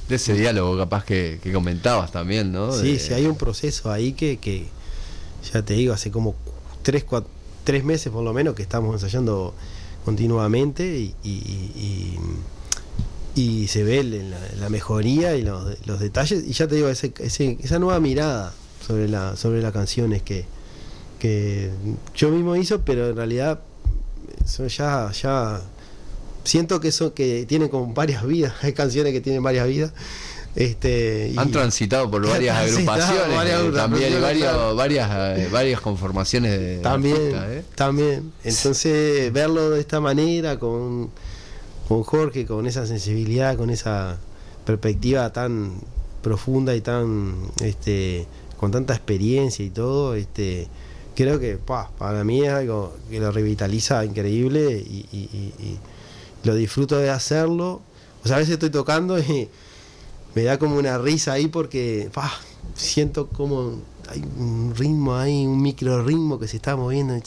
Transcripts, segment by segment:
de ese diálogo capaz que comentabas también, ¿no? Sí, sí, hay un proceso ahí que ya te digo, hace como 3 meses por lo menos que estamos ensayando continuamente y se ve la mejoría y los detalles, y ya te digo, esa nueva mirada sobre las canciones que yo mismo hizo, pero en realidad son ya siento que tienen como varias vidas. Hay canciones que tienen varias vidas. Han transitado por varias agrupaciones, también hay varias conformaciones también, artistas, también. Entonces verlo de esta manera con Jorge, con esa sensibilidad, con esa perspectiva tan profunda y tan con tanta experiencia y todo, creo que para mí es algo que lo revitaliza increíble y lo disfruto de hacerlo. O sea, a veces estoy tocando y me da como una risa ahí porque siento como hay un ritmo ahí, un micro ritmo que se está moviendo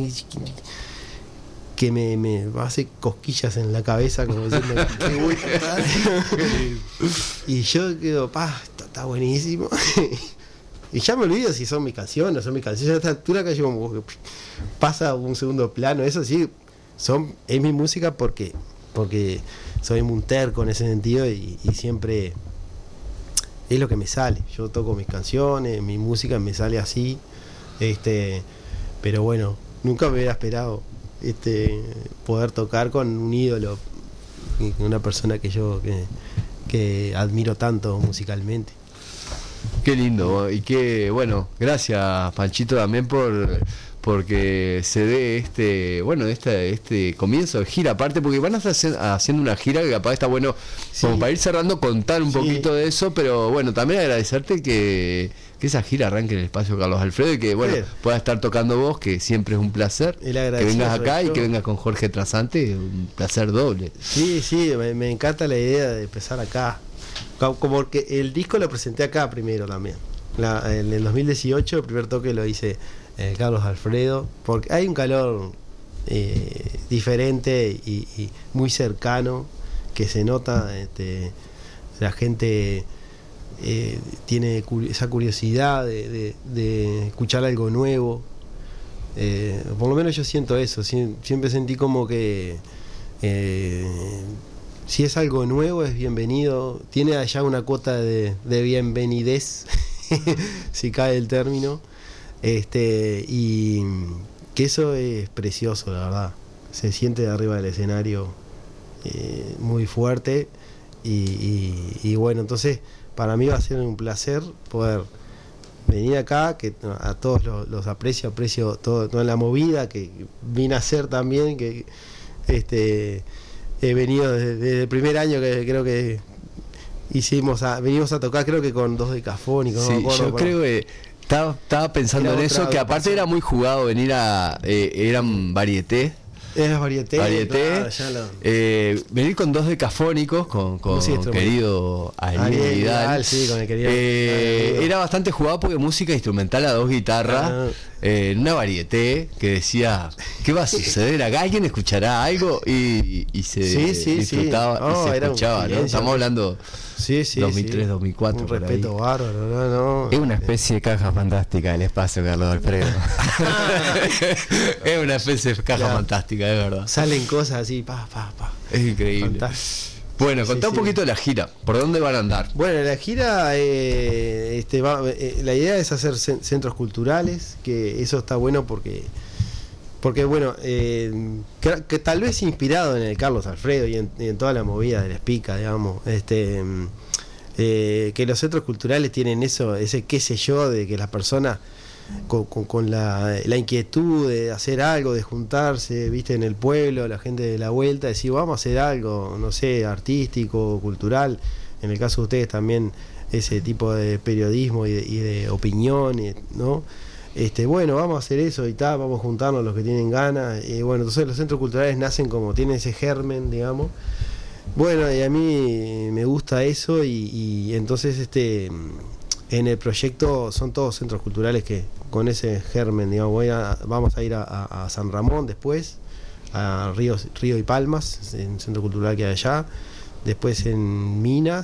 que me hace cosquillas en la cabeza como diciendo qué voy a tocar. Y yo quedo, está buenísimo. Y ya me olvido si son mis canciones, no son mis canciones. A esta altura que yo como pasa un segundo plano. Eso sí, es mi música porque soy muy terco en ese sentido y siempre es lo que me sale. Yo toco mis canciones, mi música me sale así. Pero bueno, nunca me hubiera esperado poder tocar con un ídolo, una persona que admiro tanto musicalmente. Qué lindo, y qué bueno, gracias Panchito también porque se dé este comienzo de gira, aparte porque van a estar haciendo una gira que capaz está bueno, sí, como para ir cerrando, contar un poquito de eso, pero bueno, también agradecerte que esa gira arranque en el espacio Carlos Alfredo y que pueda estar tocando vos, que siempre es un placer que vengas acá y que vengas con Jorge Trasante, un placer doble. Sí, me encanta la idea de empezar acá, como que el disco lo presenté acá primero también, en el 2018 el primer toque lo hice Carlos Alfredo, porque hay un calor diferente y muy cercano que se nota. La gente tiene esa curiosidad de escuchar algo nuevo. Por lo menos yo siento eso. Siempre sentí como que si es algo nuevo es bienvenido. Tiene allá una cuota de bienvenidez si cae el término. Y que eso es precioso, la verdad. Se siente de arriba del escenario muy fuerte y bueno, entonces para mí va a ser un placer poder venir acá, que a todos los aprecio toda la movida que vine a hacer también, que he venido desde el primer año que creo que venimos a tocar, creo que con 2 Decafónicos. Sí, yo creo que estaba pensando en eso, que aparte era muy jugado venir eran varieté. Es varieté. Claro, venir con 2 Decafónicos, con querido Ariel Vidal. Sí, con el querido era bastante jugado porque música instrumental a 2 guitarras, una varieté que decía, ¿qué va a suceder acá? ¿Alguien escuchará algo? Y se disfrutaba y se escuchaba, ¿no? Estamos hablando 2003, 2004. Un respeto bárbaro, ¿no? Es una especie de caja fantástica el espacio, Carlos Alfredo. Es una especie de caja fantástica, es verdad. Salen cosas así, Es increíble. Fantástico. Bueno, contá un poquito de la gira. ¿Por dónde van a andar? Bueno, la gira, la idea es hacer centros culturales, que eso está bueno porque bueno, que tal vez inspirado en el Carlos Alfredo y en toda la movida de la Espica, digamos, que los centros culturales tienen ese qué sé yo, de que las personas con la inquietud de hacer algo, de juntarse, viste, en el pueblo, la gente de la vuelta, decir vamos a hacer algo, no sé, artístico, cultural, en el caso de ustedes también ese tipo de periodismo y de opinión, ¿no? Bueno, vamos a hacer eso y tal, vamos a juntarnos los que tienen ganas. Y bueno, entonces los centros culturales nacen como, tienen ese germen, digamos. Bueno, y a mí me gusta eso y entonces en el proyecto son todos centros culturales que con ese germen, digamos, vamos a ir a San Ramón después, a Río y Palmas, en centro cultural que hay allá, después en Minas.